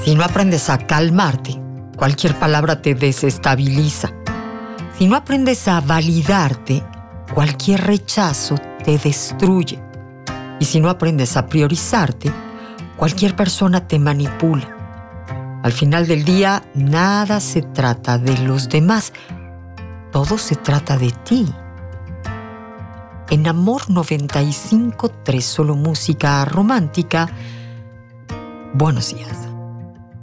Si no aprendes a calmarte, cualquier palabra te desestabiliza. Si no aprendes a validarte, cualquier rechazo te destruye. Y si no aprendes a priorizarte, cualquier persona te manipula. Al final del día, nada se trata de los demás. Todo se trata de ti. En Amor 95.3, solo música romántica. Buenos días.